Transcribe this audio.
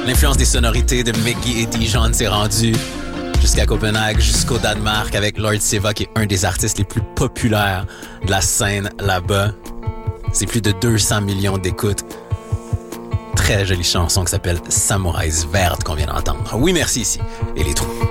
L'influence des sonorités de Mickey et Dijon s'est rendue jusqu'à Copenhague, jusqu'au Danemark, avec Lord Siva, qui est un des artistes les plus populaires de la scène là-bas. C'est plus de 200 millions d'écoutes. Très jolie chanson qui s'appelle Samouraïs Vertes qu'on vient d'entendre. Oui, merci ici. Et les trous.